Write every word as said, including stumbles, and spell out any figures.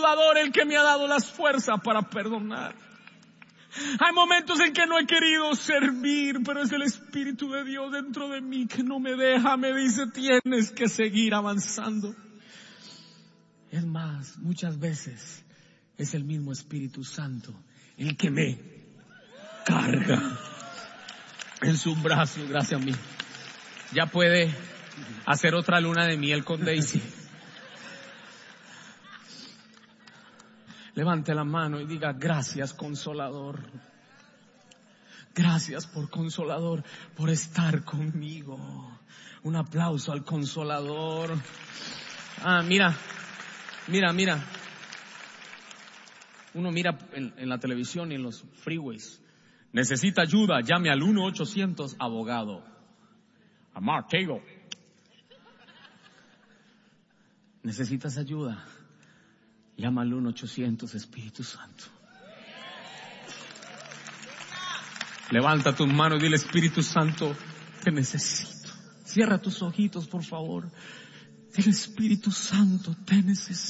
Consolador el que me ha dado las fuerzas para perdonar. Hay momentos en que no he querido servir, pero es el Espíritu de Dios dentro de mí que no me deja, me dice, tienes que seguir avanzando. Es más, muchas veces es el mismo Espíritu Santo el que me carga en sus brazos, gracias a mí. Ya puede hacer otra luna de miel con Daisy. Levante la mano y diga, gracias, Consolador. Gracias por Consolador, por estar conmigo. Un aplauso al Consolador. Ah, mira, mira, mira. Uno mira en, en la televisión y en los freeways. Necesita ayuda, llame al uno ochocientos abogado. A Mark Tagle. ¿Necesitas ayuda? Llama al uno ochocientos Espíritu Santo. Levanta tus manos y dile, Espíritu Santo, te necesito. Cierra tus ojitos, por favor. Dile, Espíritu Santo, te necesito.